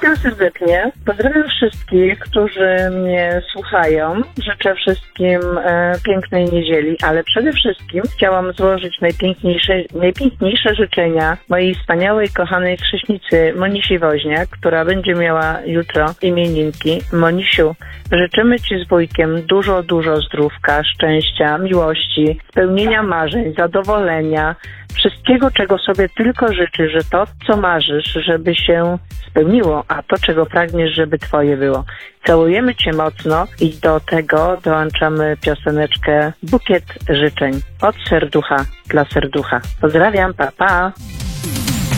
Witam serdecznie. Pozdrawiam wszystkich, którzy mnie słuchają. Życzę wszystkim pięknej niedzieli, ale przede wszystkim chciałam złożyć najpiękniejsze życzenia mojej wspaniałej, kochanej chrześnicy Monisi Woźniak, która będzie miała jutro imieninki. Monisiu, życzymy Ci z wujkiem dużo zdrówka, szczęścia, miłości, spełnienia marzeń, zadowolenia, wszystkiego, czego sobie tylko życzysz, że to, co marzysz, żeby się spełniło, a to, czego pragniesz, żeby Twoje było. Całujemy Cię mocno i do tego dołączamy pioseneczkę Bukiet Życzeń od serducha dla serducha. Pozdrawiam, pa, pa!